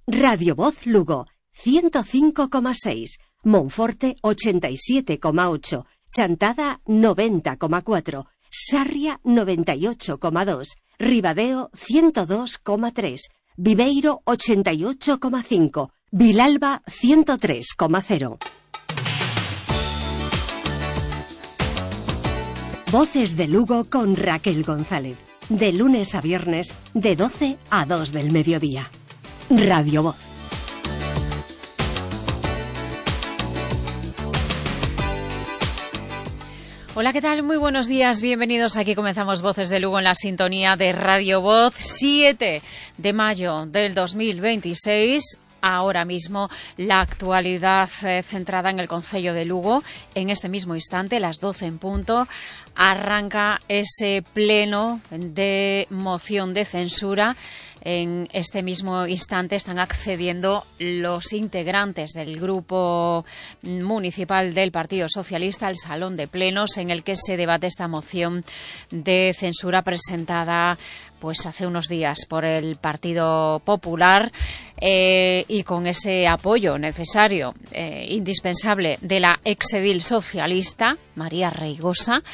Radio Voz Lugo, 105,6, Monforte 87,8, Chantada 90,4, Sarria 98,2, Ribadeo 102,3, Viveiro 88,5, Vilalba 103,0. Voces de Lugo con Raquel González, de lunes a viernes, de 12 a 2 del mediodía. Radio Voz. Hola, ¿qué tal? Muy buenos días, bienvenidos. Aquí comenzamos Voces de Lugo en la sintonía de Radio Voz, 7 de mayo del 2026. Ahora mismo la actualidad centrada en el concello de Lugo. En este mismo instante, las 12 en punto, arranca ese pleno de moción de censura. En este mismo instante están accediendo los integrantes del grupo municipal del Partido Socialista al salón de plenos en el que se debate esta moción de censura presentada pues hace unos días por el Partido Popular y con ese apoyo necesario, indispensable, de la exedil socialista María Reigosa,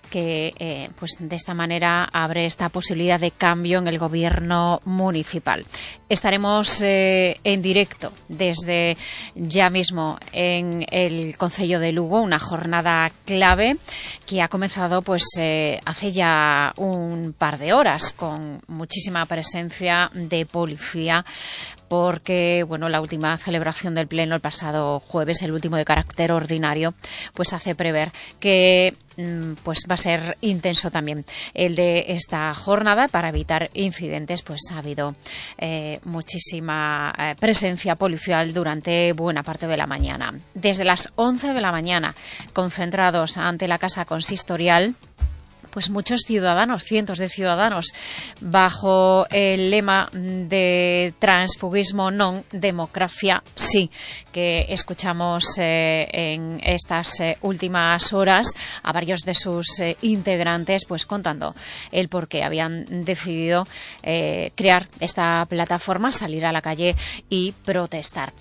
que pues de esta manera abre esta posibilidad de cambio en el gobierno municipal. Estaremos en directo desde ya mismo en el concello de Lugo, una jornada clave que ha comenzado pues hace ya un par de horas con muchísima presencia de policía, porque bueno, la última celebración del pleno el pasado jueves, el último de carácter ordinario, pues hace prever que pues va a ser intenso también el de esta jornada. Para evitar incidentes, pues ha habido muchísima presencia policial durante buena parte de la mañana. Desde las 11 de la mañana, concentrados ante la Casa Consistorial, pues muchos ciudadanos, cientos de ciudadanos, bajo el lema de transfugismo non, democracia sí, que escuchamos en estas últimas horas a varios de sus integrantes pues contando el por qué habían decidido crear esta plataforma, salir a la calle y protestar.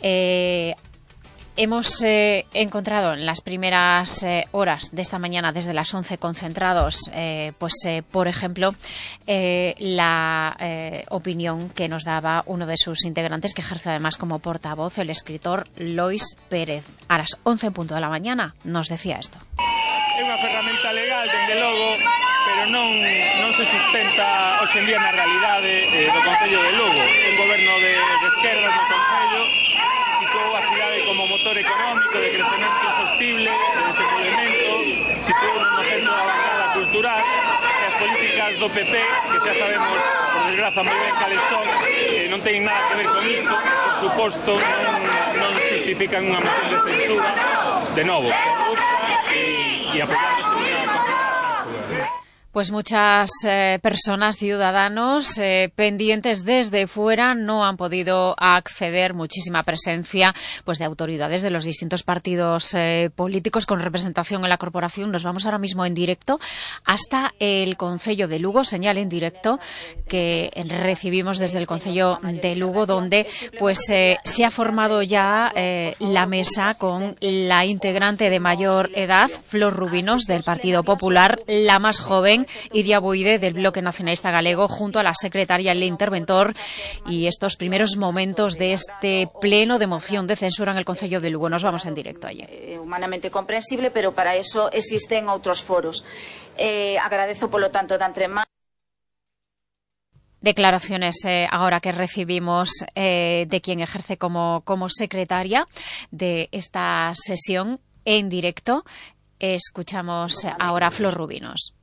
Hemos encontrado en las primeras horas de esta mañana, desde las 11, concentrados, por ejemplo, la opinión que nos daba uno de sus integrantes, que ejerce además como portavoz, el escritor Lois Pérez. A las 11 en punto de la mañana nos decía esto. É unha ferramenta legal, dende logo, pero non se sustenta hoxe en día na realidade do Concello de Lugo. Un goberno de esquerdas no Concello situou a cidade como motor económico de crecemento sostible, de desenvolvemento, situou no centro da bancada cultural, e as políticas do PP, que xa sabemos, por desgraza, moi ben cales son, non teñen nada que ver con isto, por suposto, non justifican unha moción de censura, de novo, y apoyándose en una conferencia. Pues muchas personas, ciudadanos, pendientes desde fuera, no han podido acceder. Muchísima presencia pues de autoridades de los distintos partidos políticos con representación en la corporación. Nos vamos ahora mismo en directo hasta el concello de Lugo, señal en directo que recibimos desde el concello de Lugo, donde pues se ha formado ya la mesa con la integrante de mayor edad, Flor Rubinos, del Partido Popular, la más joven, Iria Boide, del Bloque Nacionalista Galego, junto a la secretaria, el interventor, y estos primeros momentos de este pleno de moción de censura en el concello de Lugo. Nos vamos en directo allí. Humanamente comprensible, pero para eso existen outros foros. Agradezo, polo tanto, de antemano. Declaraciones ahora que recibimos de quien ejerce como secretaria de esta sesión en directo. Escuchamos ahora a Flor Rubinos.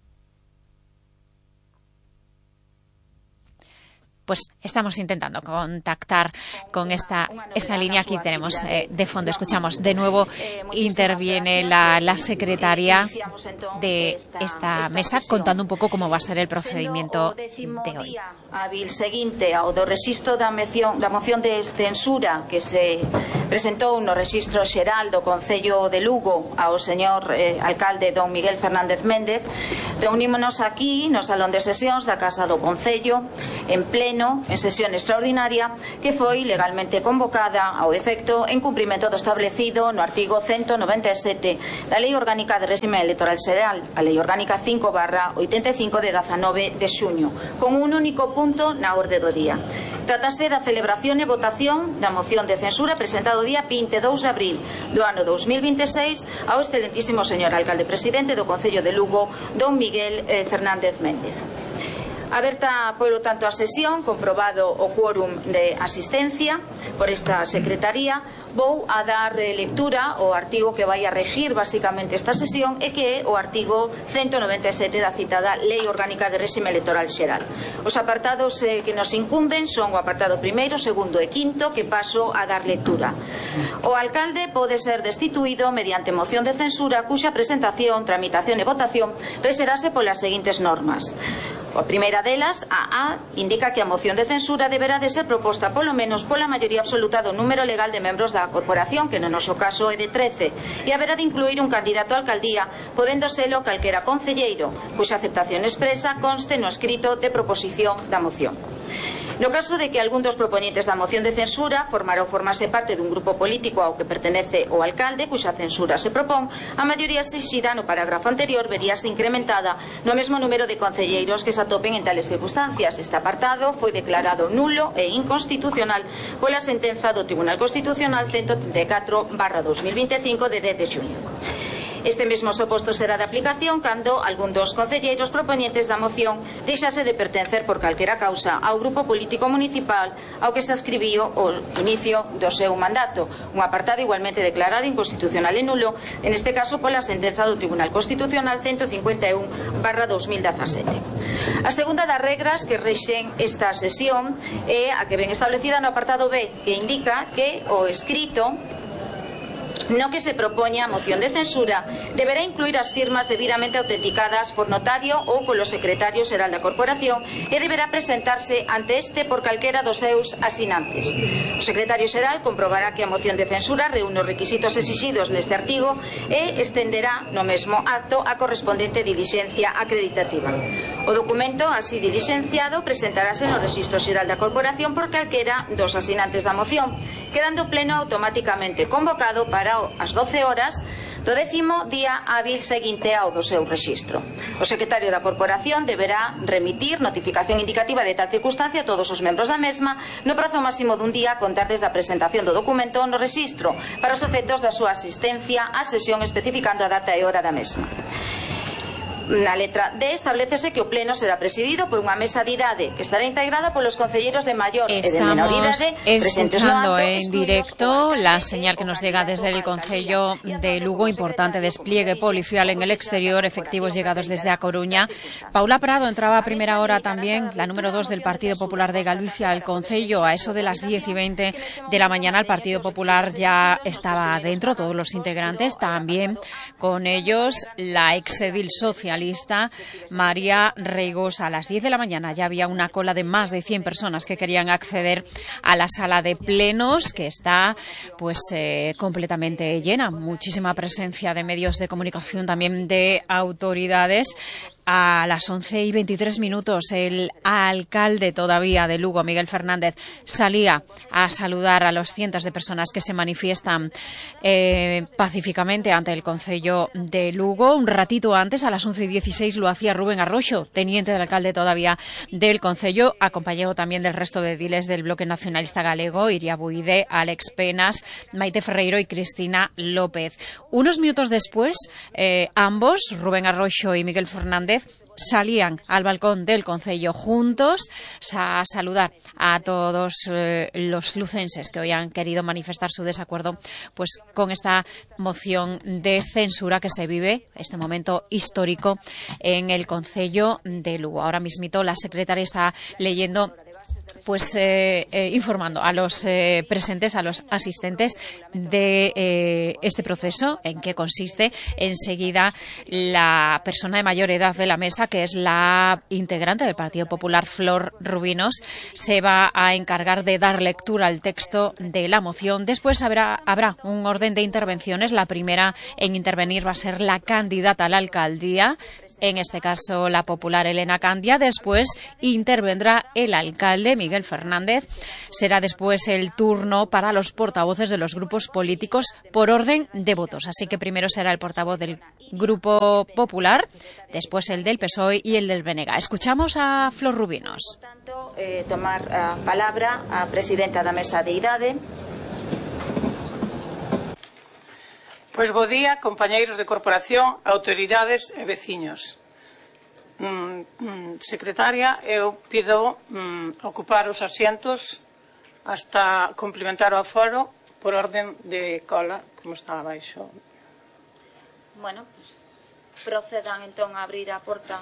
Pues estamos intentando contactar con esta línea. Aquí tenemos de fondo, escuchamos de nuevo, interviene la secretaria de esta mesa contando un poco cómo va a ser el procedimiento de hoy. Hábil seguinte ao do rexistro da moción de censura que se presentou no rexistro xeral do Concello de Lugo ao señor alcalde don Miguel Fernández Méndez, reunímonos aquí no salón de sesións da Casa do Concello en pleno pleno en sesión extraordinaria que foi legalmente convocada ao efecto en cumprimento do establecido no artigo 197 da Lei Orgánica de Réxime Electoral Xeral, a Lei Orgánica 5/85 de 19 de xuño, con un único punto na orde do día. Trátase da celebración e votación da moción de censura presentada o día 22 de abril do ano 2026 ao excelentísimo señor alcalde presidente do Concello de Lugo, don Miguel Fernández Méndez. Aberta, polo tanto, a sesión, comprobado o quórum de asistencia por esta Secretaría, vou a dar lectura ao artigo que vai a regir basicamente esta sesión e que é o artigo 197 da citada Lei Orgánica de Réxime Electoral Xeral. Os apartados que nos incumben son o apartado primeiro, segundo e quinto, que paso a dar lectura. O alcalde pode ser destituído mediante moción de censura cuxa presentación, tramitación e votación rexerase polas seguintes normas. A primeira delas, a A, indica que a moción de censura deberá de ser proposta polo menos pola maioría absoluta do número legal de membros da corporación, que no noso caso é de 13, e haberá de incluir un candidato á alcaldía, podendo selo calquera concelleiro, cuxa aceptación expresa conste no escrito de proposición da moción. No caso de que algún dos propoñentes da moción de censura formara ou formase parte dun grupo político ao que pertenece o alcalde, cuxa censura se propón, a maioría exixida no parágrafo anterior veríase incrementada no mesmo número de concelleiros que se atopen en tales circunstancias. Este apartado foi declarado nulo e inconstitucional pola sentenza do Tribunal Constitucional 134/2025 de 10 de xuño. Este mesmo suposto será de aplicación cando algún dos concelleiros propoñentes da moción deixase de pertencer por calquera causa ao grupo político municipal ao que se ascribiu o inicio do seu mandato, un apartado igualmente declarado inconstitucional e nulo, en este caso pola sentenza do Tribunal Constitucional 151/2017. A segunda das regras que rexen esta sesión é a que ven establecida no apartado B, que indica que o escrito no que se propoña a moción de censura deberá incluir as firmas debidamente autenticadas por notario ou polo secretario xeral da corporación e deberá presentarse ante este por calquera dos seus asinantes. O secretario xeral comprobará que a moción de censura reúne os requisitos exixidos neste artigo e estenderá no mesmo acto a correspondente dilixencia acreditativa. O documento así dilixenciado presentarase no Rexistro Xeral da Corporación por calquera dos asinantes da moción, quedando pleno automáticamente convocado para as 12 horas do 10º día hábil seguinte ao do seu rexistro. O secretario da Corporación deberá remitir notificación indicativa de tal circunstancia a todos os membros da mesma no prazo máximo dun día a contar desde a presentación do documento no rexistro para os efectos da súa asistencia á sesión especificando a data e hora da mesma. Na letra D establecese que o pleno será presidido por unha mesa de idade que estará integrada polos concelleiros de maior e de menor idade presentes no acto. Estamos escuchando en directo la señal que nos llega desde el Concello de Lugo, importante despliegue policial en el exterior, efectivos llegados desde A Coruña. Paula Prado entraba a primera hora también, la número 2 del Partido Popular de Galicia al Concello, a eso de las 10:20 de la mañana. El Partido Popular ya estaba adentro, todos los integrantes, también con ellos la exedil socialista María Reigós. A las 10 de la mañana ya había una cola de más de 100 personas que querían acceder a la sala de plenos, que está pues completamente llena. Muchísima presencia de medios de comunicación, también de autoridades. A las 11:23 el alcalde todavía de Lugo, Miguel Fernández, salía a saludar a los cientos de personas que se manifiestan pacíficamente ante el Concello de Lugo. Un ratito antes, a las 11:16, lo hacía Rubén Arroxo, teniente del alcalde todavía del Concello, acompañado también del resto de ediles del Bloque Nacionalista Galego, Iria Buide, Alex Penas, Maite Ferreiro y Cristina López. Unos minutos después, ambos, Rubén Arroxo y Miguel Fernández, salían al balcón del Concello juntos a saludar a todos los lucenses que hoy han querido manifestar su desacuerdo pues con esta moción de censura que se vive, este momento histórico, en el Concello de Lugo. Ahora mismito la secretaria está leyendo pues informando a los presentes, a los asistentes de este proceso, en qué consiste. Enseguida la persona de mayor edad de la mesa, que es la integrante del Partido Popular, Flor Rubinos, se va a encargar de dar lectura al texto de la moción. Después habrá un orden de intervenciones. La primera en intervenir va a ser la candidata a la alcaldía, en este caso la popular Elena Candia. Después intervendrá el alcalde Miguel Fernández. Será después el turno para los portavoces de los grupos políticos por orden de votos. Así que primero será el portavoz del Grupo Popular, después el del PSOE y el del BNG. Escuchamos a Flor Rubinos. Tomar palabra a presidenta da Mesa de Idade. Pois bo día, compañeiros de corporación, autoridades e veciños. Secretaria, eu pido ocupar os asientos hasta complementar o aforo por orden de cola, como está abaixo. Bueno, pues procedan entón a abrir a porta.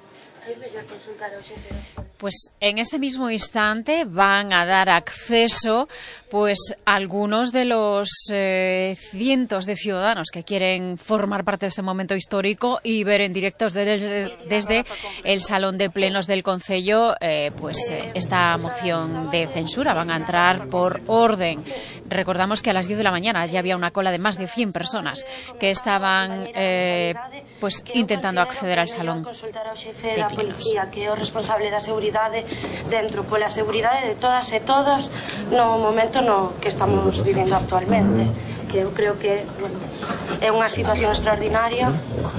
Pues en este mismo instante van a dar acceso pues algunos de los cientos de ciudadanos que quieren formar parte de este momento histórico y ver en directo desde el Salón de Plenos del Concello esta moción de censura. Van a entrar por orden. Recordamos que a las 10 de la mañana ya había una cola de más de 100 personas que estaban intentando acceder al Salón de Plenos. Que é o responsable da seguridade dentro pola seguridade de todas e todos no momento no que estamos vivindo actualmente, que eu creo que é unha situación extraordinaria.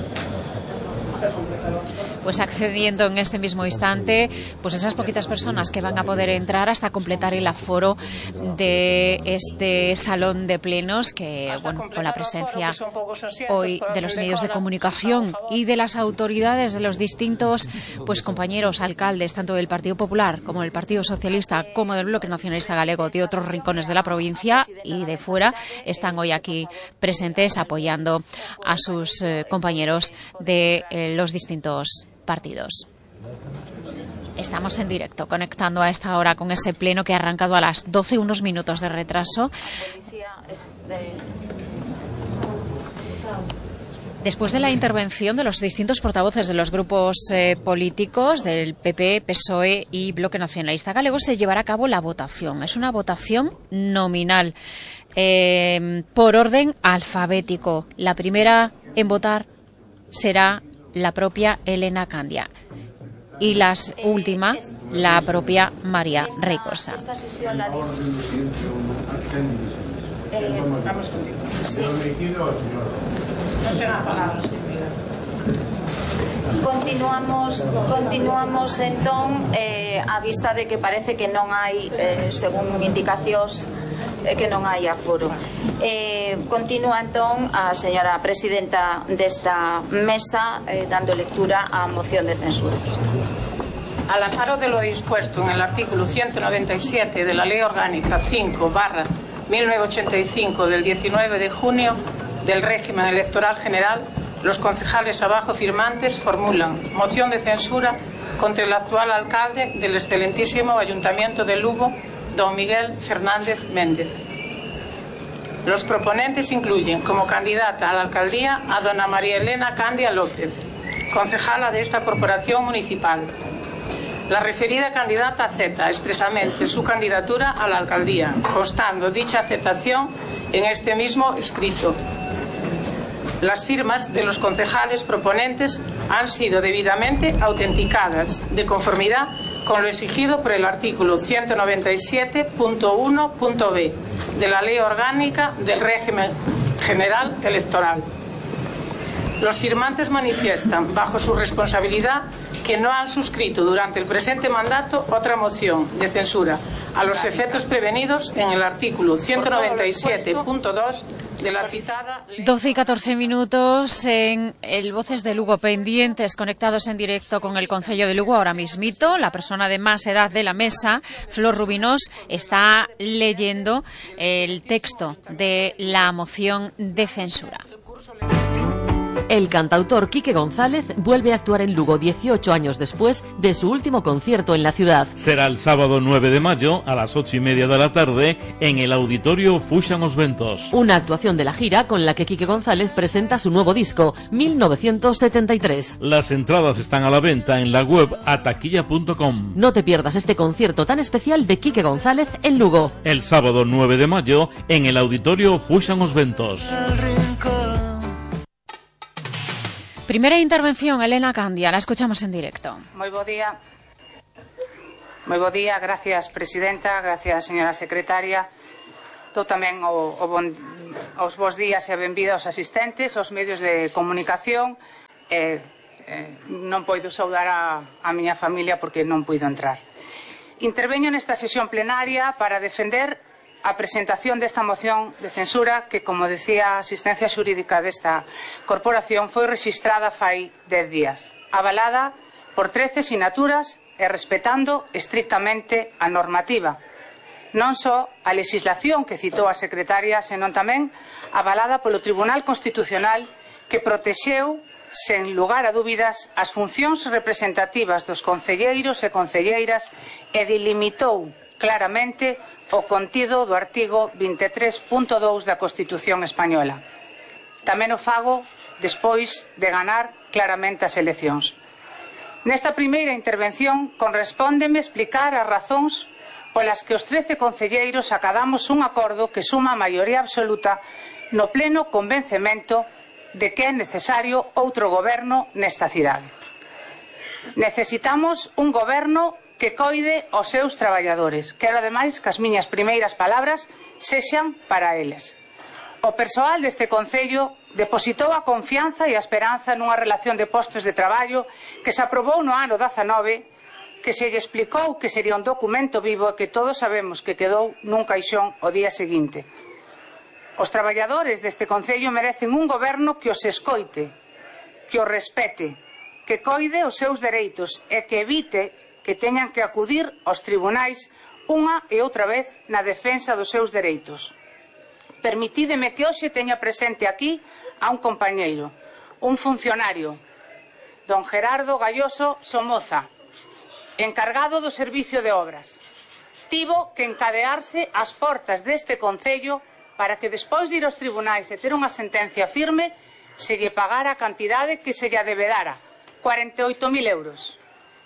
Pues accediendo en este mismo instante pues esas poquitas personas que van a poder entrar hasta completar el aforo de este salón de plenos que, bueno, con la presencia hoy de los medios de comunicación y de las autoridades de los distintos pues compañeros alcaldes, tanto del Partido Popular como del Partido Socialista como del Bloque Nacionalista Galego, de otros rincones de la provincia y de fuera, están hoy aquí presentes apoyando a sus compañeros de los distintos partidos. Estamos en directo, conectando a esta hora con ese pleno que ha arrancado a las 12, unos minutos de retraso. Después de la intervención de los distintos portavoces de los grupos políticos del PP, PSOE y Bloque Nacionalista Galego, se llevará a cabo la votación. Es una votación nominal por orden alfabético. La primera en votar será la propia Elena Candia y la última la propia María Reicosa. Esta sesión la Continuamos entón a vista de que parece que non hai según indicacións que non hai aforo. Continúa entón a señora presidenta desta mesa dando lectura á moción de censura. Al amparo de lo dispuesto en el artículo 197 de la Ley Orgánica 5/1985 del 19 de junio del régimen electoral general, los concejales abajo firmantes formulan moción de censura contra el actual alcalde del excelentísimo Ayuntamiento de Lugo, don Miguel Fernández Méndez. Los proponentes incluyen como candidata a la alcaldía a dona María Elena Candia López, concejala de esta corporación municipal. La referida candidata acepta expresamente su candidatura a la alcaldía, constando dicha aceptación en este mismo escrito. Las firmas de los concejales proponentes han sido debidamente autenticadas de conformidad con lo exigido por el artículo 197.1.b de la Ley Orgánica del Régimen General Electoral. Los firmantes manifiestan, bajo su responsabilidad, que no han suscrito durante el presente mandato otra moción de censura a los efectos prevenidos en el artículo 197.2 de la citada ley. 12 y 14 minutos en el Voces de Lugo, pendientes, conectados en directo con el Concello de Lugo. Ahora mismito, la persona de más edad de la mesa, Flor Rubinos, está leyendo el texto de la moción de censura. El cantautor Quique González vuelve a actuar en Lugo 18 años después de su último concierto en la ciudad. Será el sábado 9 de mayo a las 8:30 de la tarde en el Auditorio Fuxan os Ventos. Una actuación de la gira con la que Quique González presenta su nuevo disco, 1973. Las entradas están a la venta en la web ataquilla.com. No te pierdas este concierto tan especial de Quique González en Lugo. El sábado 9 de mayo en el Auditorio Fuxan os Ventos. Primera intervención, Elena Candia, la escuchamos en directo. Moi bo día. Moi bo día, gracias, presidenta, gracias, señora secretaria. Dou tamén os bons días e a benvida aos asistentes, aos medios de comunicación. Non poido saudar a miña familia porque non puido entrar. Interveño nesta sesión plenaria para defender a presentación desta moción de censura que, como decía a asistencia xurídica desta corporación, foi rexistrada fai 10 días, avalada por 13 sinaturas e respetando estrictamente a normativa. Non só a legislación que citou a secretaria, senón tamén avalada polo Tribunal Constitucional, que protexeu, sen lugar a dúbidas, as funcións representativas dos concelleiros e concelleiras e delimitou claramente o contido do artigo 23.2 da Constitución española. Tamén o fago despois de ganar claramente as eleccións. Nesta primeira intervención correspóndeme explicar as razóns polas que os 13 concelleiros acadamos un acordo que suma a maioría absoluta no pleno convencemento de que é necesario outro goberno nesta cidade. Necesitamos un goberno que coide aos seus traballadores. Quero, ademais, que as miñas primeiras palabras sexan para eles. O persoal deste concello depositou a confianza e a esperanza nunha relación de postos de traballo que se aprobou no ano 19, que se lle explicou que sería un documento vivo e que todos sabemos que quedou nun caixón o día seguinte. Os traballadores deste concello merecen un goberno que os escoite, que os respete, que coide os seus dereitos e que evite que teñan que acudir aos tribunais unha e outra vez na defensa dos seus dereitos. Permitídeme que hoxe teña presente aquí a un compañeiro, un funcionario, don Gerardo Galloso Somoza, encargado do Servicio de Obras. Tivo que encadearse ás portas deste concello para que despois de ir aos tribunais e ter unha sentencia firme se lle pagara a cantidade que se lle debedara, 48.000 euros.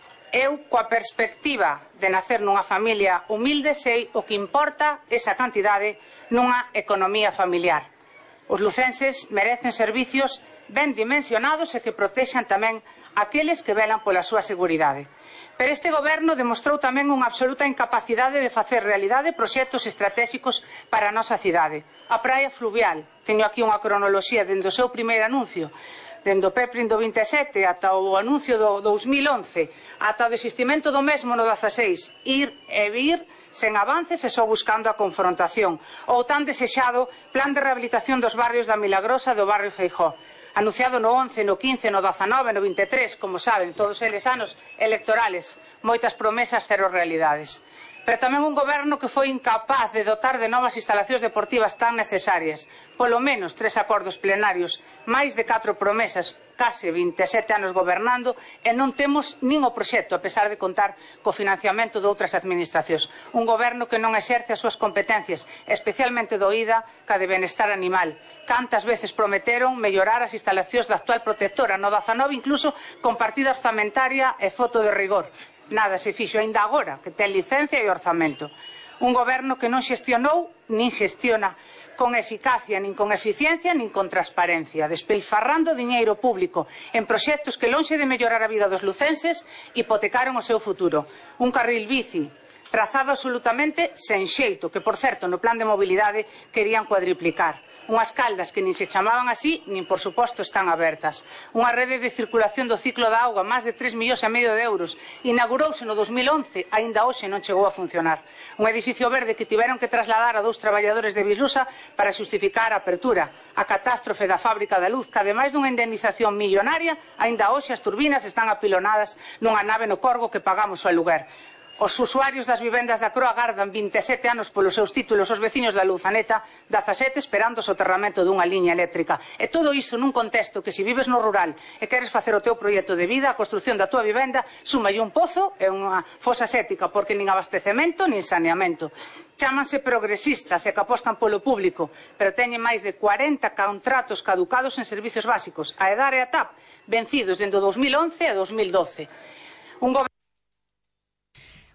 Eu, coa perspectiva de nacer nunha familia humilde, sei o que importa esa cantidade nunha economía familiar. Os lucenses merecen servicios ben dimensionados e que protexan tamén aqueles que velan pola súa seguridade. Pero este goberno demostrou tamén unha absoluta incapacidade de facer realidade proxectos estratégicos para a nosa cidade. A praia fluvial, teño aquí unha cronoloxía dende o seu primeiro anuncio, dende o PEPRIN do 27 ata o anuncio do 2011, ata o desistimento do mesmo no 16, ir e vir sen avances e só buscando a confrontación. Ou tan desexado plan de rehabilitación dos barrios da Milagrosa e do barrio Feijóo, anunciado no 11, no 15, no 19, no 23, como saben, todos eles anos electorales, moitas promesas, cero realidades. Pero tamén un goberno que foi incapaz de dotar de novas instalacións deportivas tan necesarias, polo menos 3 acordos plenarios, máis de 4 promesas, case 27 anos gobernando, e non temos nin o proxecto, a pesar de contar co financiamento de outras administracións. Un goberno que non exerce as súas competencias, especialmente do IDA, ca de benestar animal. Cantas veces prometeron mellorar as instalacións da actual protectora, no 19 incluso con partida orzamentaria e foto de rigor. Nada se fixo, aínda agora, que ten licencia e orzamento. Un goberno que non xestionou, nin xestiona con eficacia, nin con eficiencia, nin con transparencia, despilfarrando diñeiro público en proxectos que, lonxe de mellorar a vida dos lucenses, hipotecaron o seu futuro. Un carril bici trazado absolutamente sen xeito, que, por certo, no plan de mobilidade querían cuadriplicar. Unhas caldas que nin se chamaban así, nin por suposto están abertas. Unha rede de circulación do ciclo da auga, máis de 3,5 millóns de euros, inaugurouse no 2011, aínda hoxe non chegou a funcionar. Un edificio verde que tiveron que trasladar a 2 traballadores de Vilusa para xustificar a apertura. A catástrofe da fábrica da luz, que ademais dunha indemnización millonaria, aínda hoxe as turbinas están apilonadas nunha nave no Corgo que pagamos o aluguer. Os usuarios das vivendas da Croa agardan 27 anos polos seus títulos, os veciños da Luzaneta 17 esperando o soterramento dunha liña eléctrica. E todo iso nun contexto que, se vives no rural e queres facer o teu proxecto de vida, a construción da tua vivenda, súmalle un pozo e unha fosa séptica, porque nin abastecemento nin saneamento. Chámanse progresistas e que apostan polo público, pero teñen máis de 40 contratos caducados en servicios básicos, a EDAR e a TAP, vencidos dende o 2011 a 2012.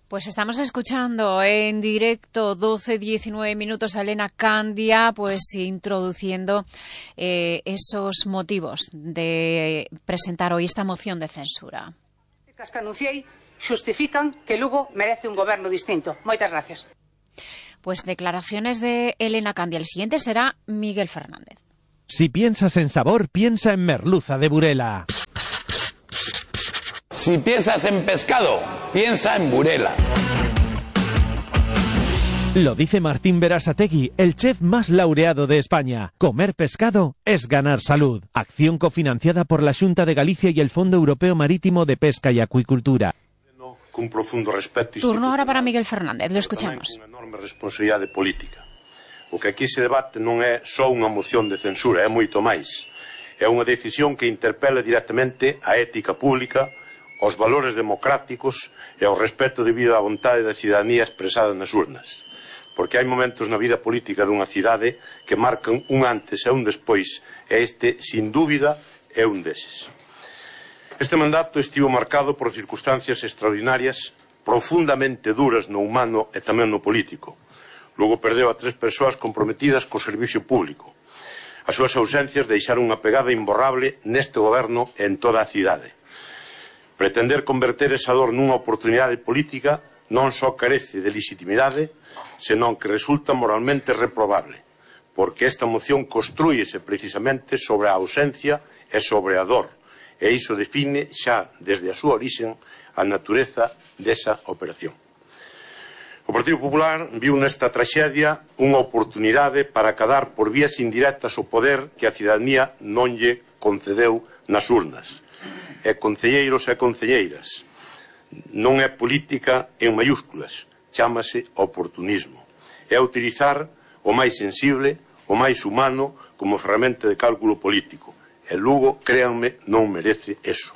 Pues estamos escuchando en directo 12-19 minutos a Elena Candia, pues introduciendo esos motivos de presentar hoy esta moción de censura. As que anunciei xustifican que Lugo merece un goberno distinto. Moitas gracias. Pues declaraciones de Elena Candia. El siguiente será Miguel Fernández. Si piensas en sabor, piensa en merluza de Burela. Si piensas en pescado, piensa en Burela. Lo dice Martín Berasategui, el chef más laureado de España. Comer pescado es ganar salud. Acción cofinanciada por la Xunta de Galicia y el Fondo Europeo Marítimo de Pesca y Acuicultura. Con profundo respeto. Turno ahora para Miguel Fernández, lo escuchamos. Unha enorme responsabilidade política. O que aquí se debate non é só unha moción de censura, é moito máis. É unha decisión que interpela directamente a ética pública, aos valores democráticos e ao respeto debido á vontade da cidadanía expresada nas urnas. Porque hai momentos na vida política dunha cidade que marcan un antes e un despois, e este, sin dúbida, é un deses. Este mandato estivo marcado por circunstancias extraordinarias, profundamente duras no humano e tamén no político. Logo perdeu a 3 persoas comprometidas co servicio público. As súas ausencias deixaron unha pegada imborrable neste goberno e en toda a cidade. Pretender converter esa dor nunha oportunidade política non só carece de legitimidade, senón que resulta moralmente reprobable, porque esta moción construíese precisamente sobre a ausencia e sobre a dor, e iso define xa desde a súa origen a natureza desa operación. O Partido Popular viu nesta traxedia unha oportunidade para acadar por vías indirectas o poder que a cidadanía non lle concedeu nas urnas. E concelleiros e concelleiras, non é política en mayúsculas, chámase oportunismo. É utilizar o máis sensible, o máis humano como ferramenta de cálculo político. E Lugo, créanme, non merece eso.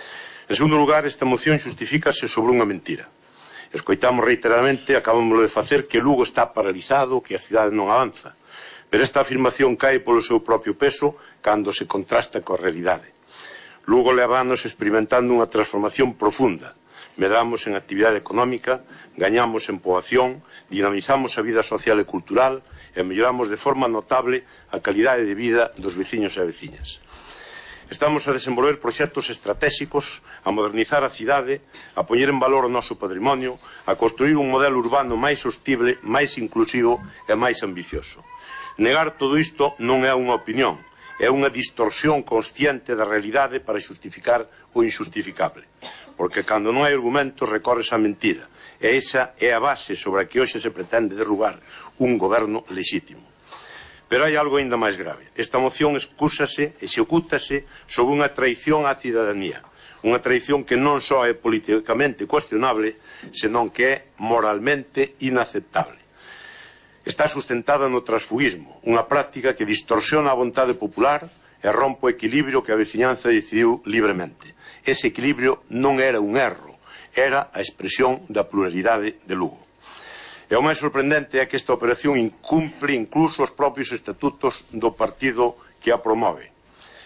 En segundo lugar, esta moción justifícase sobre unha mentira. Escoitamos reiteradamente, acabámoslo de facer, que Lugo está paralizado, que a cidade non avanza. Pero esta afirmación cae polo seu propio peso cando se contrasta coa realidade. Lugo leva anos experimentando unha transformación profunda. Medramos en actividade económica, gañamos en poboación, dinamizamos a vida social e cultural e melloramos de forma notable a calidade de vida dos veciños e veciñas. Estamos a desenvolver proxectos estratégicos, a modernizar a cidade, a poñer en valor o noso patrimonio, a construir un modelo urbano máis sostible, máis inclusivo e máis ambicioso. Negar todo isto non é unha opinión, é unha distorsión consciente da realidade para xustificar o injustificable. Porque cando non hai argumentos recorres á mentira. E esa é a base sobre a que hoxe se pretende derrubar un goberno lexítimo. Pero hai algo ainda máis grave. Esta moción excúsase, execútase sobre unha traición á cidadanía. Unha traición que non só é políticamente cuestionable, senón que é moralmente inaceptable. Está sustentada no transfugismo, unha práctica que distorsiona a vontade popular e rompe o equilibrio que a veciñanza decidiu libremente. Ese equilibrio non era un erro, era a expresión da pluralidade de Lugo. E o máis sorprendente é que esta operación incumpre incluso os propios estatutos do partido que a promove.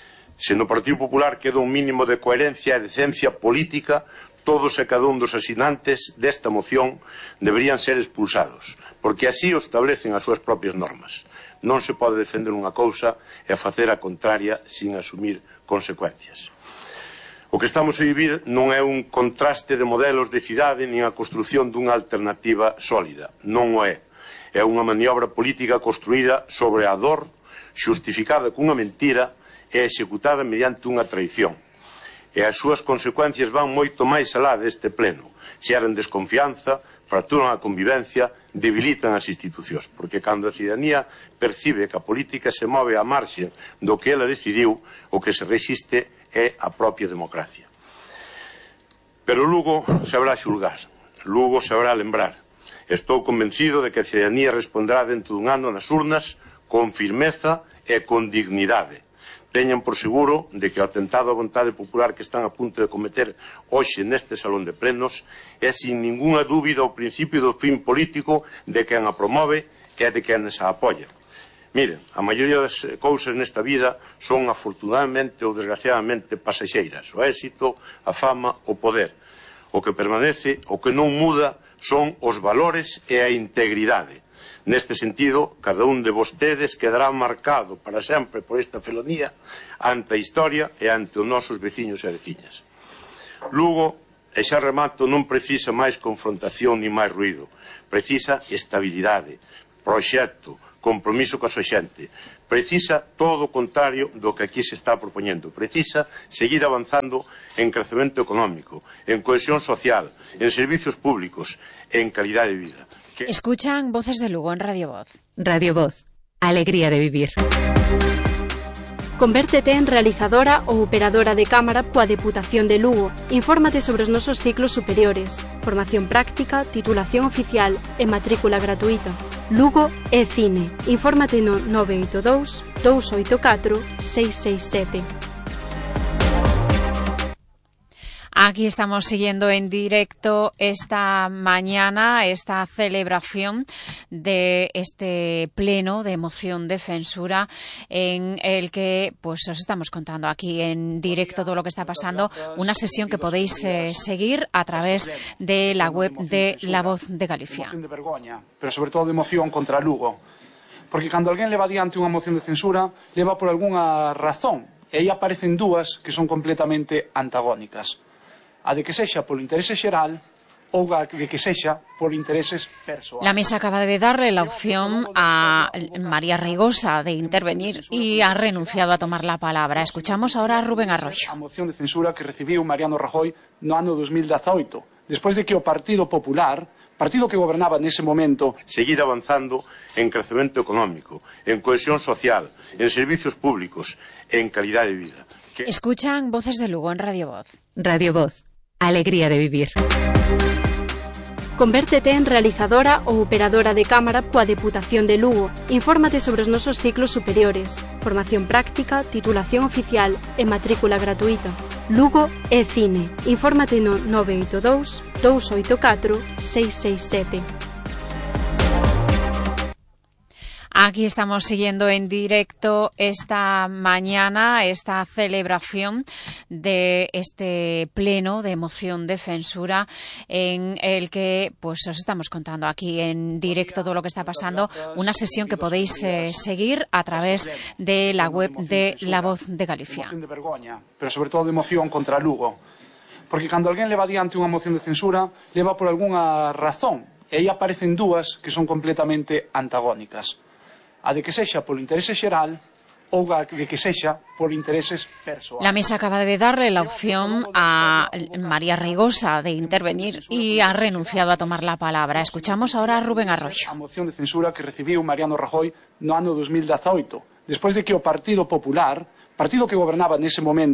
Se no Partido Popular queda un mínimo de coherencia e decencia política, todos e cada un dos asinantes desta moción deberían ser expulsados, porque así o establecen as súas propias normas. Non se pode defender unha cousa e facer a contraria sin asumir consecuencias. O que estamos a vivir non é un contraste de modelos de cidade nin a construción dunha alternativa sólida. Non o é. É unha maniobra política construída sobre a dor, xustificada cunha mentira e executada mediante unha traición. E as súas consecuencias van moito máis alá deste pleno. Xeran desconfianza, fracturan a convivencia, debilitan as institucións. Porque cando a cidadanía percibe que a política se move á marxe do que ela decidiu, o que se resiste é a propia democracia. Pero Lugo saberá xulgar, Lugo saberá lembrar. Estou convencido de que a cidadanía responderá dentro dun ano nas urnas con firmeza e con dignidade. Teñan por seguro de que o atentado á vontade popular que están a punto de cometer hoxe neste salón de plenos é sin ningunha dúbida o principio do fin político de quen a promove e de quen a apoia. Miren, a maioría das cousas nesta vida son afortunadamente ou desgraciadamente pasaxeiras. O éxito, a fama, o poder. O que permanece, o que non muda, son os valores e a integridade. Neste sentido, cada un de vostedes quedará marcado para sempre por esta felonía ante a historia e ante os nosos veciños e veciñas. Lugo, e xa remato, non precisa máis confrontación ni máis ruído. Precisa estabilidade, proxecto, compromiso coa súa xente. Precisa todo o contrario do que aquí se está propoñendo. Precisa seguir avanzando en crecemento económico, en cohesión social, en servicios públicos, en calidad de vida. Escuchan Voces de Lugo en Radio Voz. Radio Voz. Alegría de vivir. Convértete en realizadora ou operadora de cámara coa Deputación de Lugo. Infórmate sobre os nosos ciclos superiores. Formación práctica, titulación oficial e matrícula gratuita. Lugo e Cine. Infórmate no 982 284 667. Aquí estamos siguiendo en directo esta mañana esta celebración de este pleno de moción de censura en el que pues os estamos contando aquí en directo todo lo que está pasando, una sesión que podéis seguir a través de la web de La Voz de Galicia. Moción de vergoña, pero sobre todo de moción contra Lugo, porque cando alguén leva diante unha moción de censura leva por algunha razón e aí aparecen dúas que son completamente antagónicas. A de que sexa polo interese xeral ou a de que sexa por intereses persoais. La mesa acaba de darle la opción a María Rigosa de intervenir y ha renunciado a tomar la palabra. Escuchamos ahora a Rubén Arroyo. A moción de censura que recibiu Mariano Rajoy no ano 2018, despois de que o Partido Popular, partido que gobernaba nese momento, seguir avanzando en crecemento económico, en cohesión social, en servicios públicos, en calidad de vida. Escuchan Voces de Lugo en Radio Voz. Radio Voz. Alegría de vivir. Convértete en realizadora ou operadora de cámara coa Deputación de Lugo. Infórmate sobre os nosos ciclos superiores. Formación práctica, titulación oficial e matrícula gratuita. Lugo e Cine. Infórmate no 982 284 667. Aquí estamos siguiendo en directo esta mañana esta celebración de este pleno de moción de censura en el que pues os estamos contando aquí en directo todo lo que está pasando, una sesión que podéis seguir a través de la web de La Voz de Galicia. Moción de vergoña, pero sobre todo de moción contra Lugo, porque cando alguén leva diante unha moción de censura leva por algunha razón e aí aparecen dúas que son completamente antagónicas. A de que sexa polo interese xeral ou a de que sexa por intereses persoais. La mesa acaba de darle la opción a María Rigosa de intervenir y ha renunciado a tomar la palabra. Escuchamos ahora a Rubén Arroyo. A moción de censura que recibiu Mariano Rajoy no ano 2018, despois de que o Partido Popular, partido que gobernaba nese momento,